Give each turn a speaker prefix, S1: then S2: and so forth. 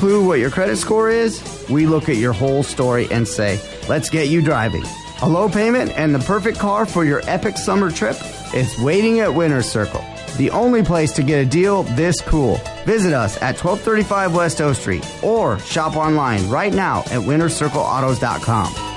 S1: clue what your credit score is? We look at your whole story and say, let's get you driving. A low payment and the perfect car for your epic summer trip? It's waiting at Winner's Circle, the only place to get a deal this cool. Visit us at 1235 West O Street or shop online right now at winnercircleautos.com.